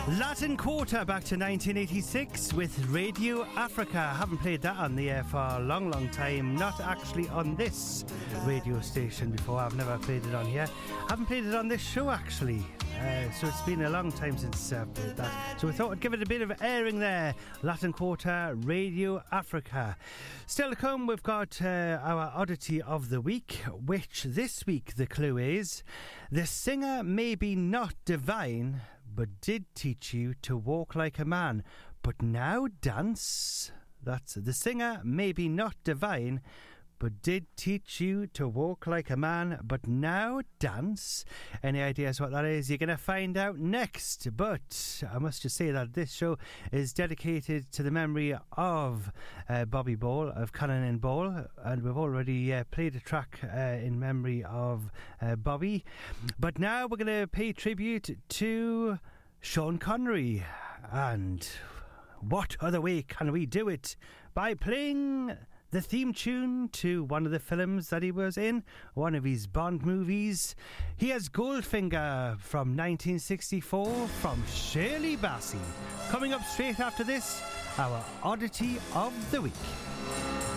Latin Quarter back to 1986 with Radio Africa. I haven't played that on the air for a long, long time. Not actually on this radio station before. I've never played it on here. I haven't played it on this show actually. So it's been a long time since I've played that. So we thought I'd give it a bit of airing there. Latin Quarter, Radio Africa. Still to come, we've got our oddity of the week, which this week the clue is: the singer may be not divine, but did teach you to walk like a man, but now dance. That's the singer may be not divine, but did teach you to walk like a man, but now dance. Any ideas what that is? You're going to find out next. But I must just say that this show is dedicated to the memory of Bobby Ball, of Canon Ball, and we've already played a track in memory of Bobby. But now we're going to pay tribute to Sean Connery. And what other way can we do it? By playing the theme tune to one of the films that he was in, one of his Bond movies. Here's Goldfinger from 1964 from Shirley Bassey. Coming up straight after this, our oddity of the week.